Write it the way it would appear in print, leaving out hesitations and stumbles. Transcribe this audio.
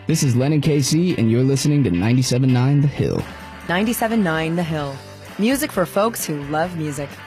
This is Lennon KC, and you're listening to 97.9 The Hill. 97.9 The Hill. Music for folks who love music.